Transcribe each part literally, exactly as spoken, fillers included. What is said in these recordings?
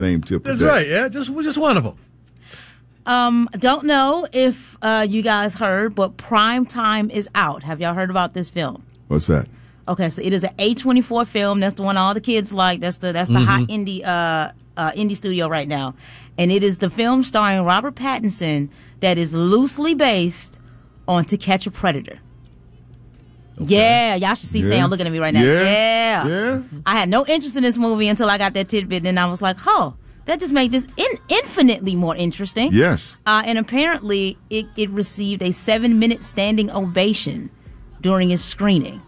Same tip. That's that. right. Yeah, just just one of them. Um, don't know if uh, you guys heard, but Prime Time is out. Have y'all heard about this film? What's that? Okay, so it is an A twenty-four film. That's the one all the kids like. That's the that's the Mm-hmm. hot indie uh, uh, indie studio right now, and it is the film starring Robert Pattinson that is loosely based on To Catch a Predator. Okay. Yeah, y'all should see Yeah. Sam looking at me right now. Yeah. Yeah. Yeah. I had no interest in this movie until I got that tidbit, and then I was like, oh, that just made this in- infinitely more interesting. Yes. Uh, and apparently, it, it received a seven-minute standing ovation during its screening.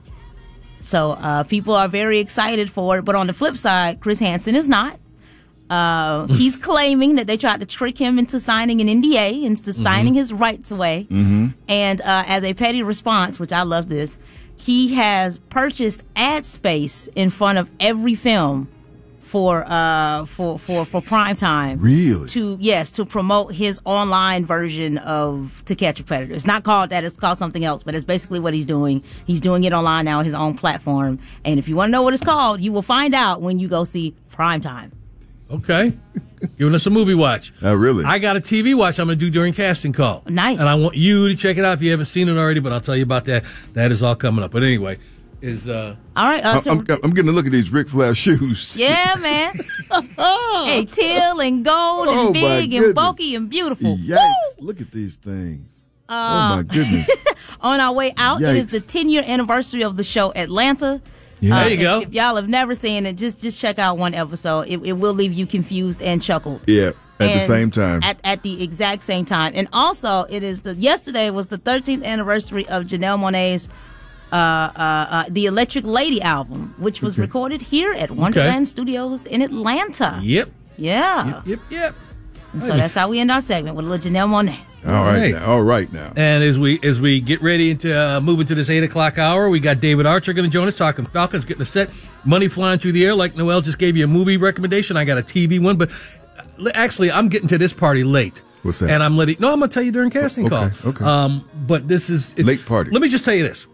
So uh, people are very excited for it. But on the flip side, Chris Hansen is not. Uh, he's claiming that they tried to trick him into signing an N D A, into signing his rights away. Mm-hmm. And uh, as a petty response, which I love this, he has purchased ad space in front of every film for uh for for for prime time. Really? To yes, to promote his online version of To Catch a Predator. It's not called that, it's called something else, but it's basically what he's doing. He's doing it online now, his own platform. And if you want to know what it's called, you will find out when you go see Prime Time. Okay. Giving us a movie watch. Oh, really? I got a T V watch I'm going to do during casting call. Nice. And I want you to check it out if you haven't seen it already, but I'll tell you about that. That is all coming up. But anyway, is uh All right, uh, I'm, I'm, I'm getting a look at these Ric Flair shoes. yeah, man. Hey, teal and gold and Oh, my big and goodness. bulky and beautiful. Yikes. Woo! Look at these things. Uh, oh, my goodness. On our way out, it is Yikes. the ten-year anniversary of the show Atlanta. Yeah. Uh, There you if, go. If y'all have never seen it, just just check out one episode. It, it will leave you confused and chuckled. Yeah, at the And same time. At, at the exact same time. And also, it is the yesterday was the thirteenth anniversary of Janelle Monáe's uh, uh, uh, The Electric Lady album, which was Okay. recorded here at Wonderland Studios in Atlanta. Yep. Yeah. Yep, yep. And so that's how we end our segment with a little Janelle Monáe. all right Hey. now. All right now. And as we as we get ready to uh, move into this eight o'clock hour, we got David Archer going to join us talking Falcons, getting a set, money flying through the air. Like Noel just gave you a movie recommendation, I got a T V one. But uh, actually, I'm getting to this party late. What's that? And I'm letting no, I'm going to tell you during casting Okay, call. okay. Um, but this is it, Late party. Let me just tell you this: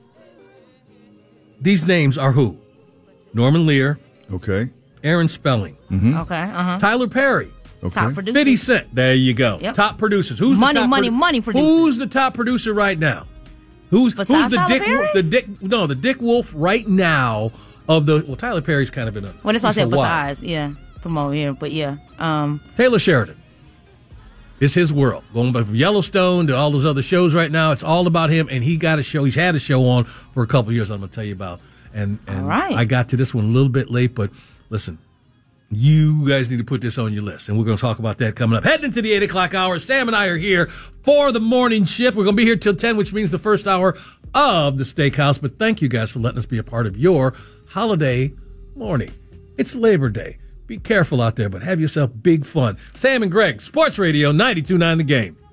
these names are who? Norman Lear, Okay. Aaron Spelling, Okay. Uh-huh. Tyler Perry. Okay. Top producer. fifty Cent. There you go. Yep. Top producers. Who's Money, the top money, money producers. Who's the top producer right now? Who's Besides who's the Tyler Dick Perry? the Dick no the Dick Wolf right now of the well Tyler Perry's kind of in a Well, that's why I he's a said wild. besides. Yeah. Promote here. But yeah. Um, Taylor Sheridan. It's his world. Going back from Yellowstone to all those other shows right now, it's all about him, and he got a show. He's had a show on for a couple of years. I'm going to tell you about, and and All right. I got to this one a little bit late, but listen, you guys need to put this on your list, and we're going to talk about that coming up. Heading into the eight o'clock hour, Sam and I are here for the morning shift. We're going to be here till ten, which means the first hour of the Steakhouse. But thank you guys for letting us be a part of your holiday morning. It's Labor Day. Be careful out there, but have yourself big fun. Sam and Greg, Sports Radio ninety-two point nine The Game.